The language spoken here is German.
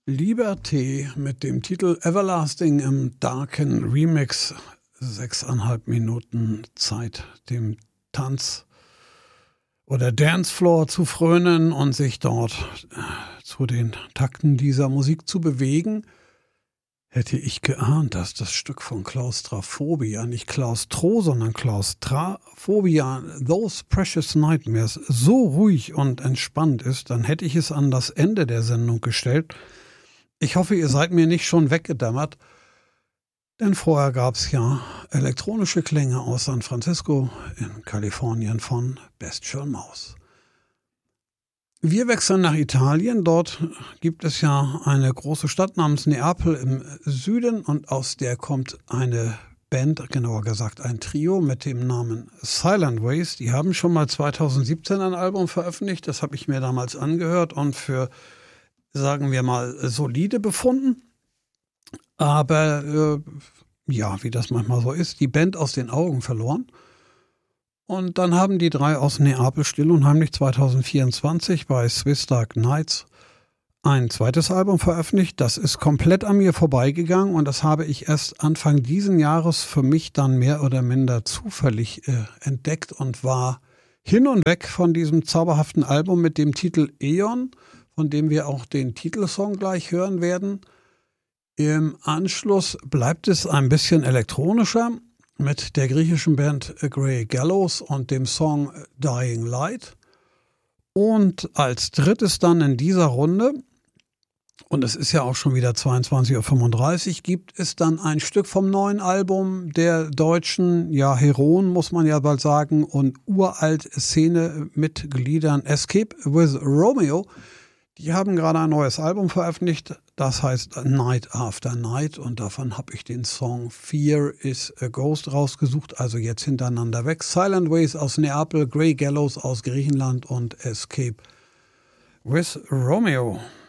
Liberté mit dem Titel Everlasting im Darken Remix. 6,5 Minuten Zeit, dem Tanz oder Dancefloor zu frönen und sich dort zu den Takten dieser Musik zu bewegen. Hätte ich geahnt, dass das Stück von Claustrophobia, nicht Klaustro, sondern Claustrophobia, Those Precious Nightmares, so ruhig und entspannt ist, dann hätte ich es an das Ende der Sendung gestellt. Ich hoffe, ihr seid mir nicht schon weggedämmert, denn vorher gab es ja elektronische Klänge aus San Francisco in Kalifornien von Bestial Mouse. Wir wechseln nach Italien. Dort gibt es ja eine große Stadt namens Neapel im Süden und aus der kommt eine Band, genauer gesagt ein Trio mit dem Namen Silent Ways. Die haben schon mal 2017 ein Album veröffentlicht, das habe ich mir damals angehört und für, sagen wir mal, solide befunden. Aber ja, wie das manchmal so ist, die Band aus den Augen verloren. Und dann haben die drei aus Neapel still und heimlich 2024 bei Swiss Dark Nights ein zweites Album veröffentlicht. Das ist komplett an mir vorbeigegangen und das habe ich erst Anfang diesen Jahres für mich dann mehr oder minder zufällig entdeckt und war hin und weg von diesem zauberhaften Album mit dem Titel Aeon, von dem wir auch den Titelsong gleich hören werden. Im Anschluss bleibt es ein bisschen elektronischer mit der griechischen Band Grey Gallows und dem Song Dying Light. Und als drittes dann in dieser Runde, und es ist ja auch schon wieder 22:35 Uhr, gibt es dann ein Stück vom neuen Album der deutschen, ja Heroen muss man ja bald sagen, und uralt Szene-Mitgliedern Escape with Romeo. Die haben gerade ein neues Album veröffentlicht, das heißt Night After Night und davon habe ich den Song Fear is a Ghost rausgesucht, also jetzt hintereinander weg. Silent Ways aus Neapel, Grey Gallows aus Griechenland und Escape with Romeo.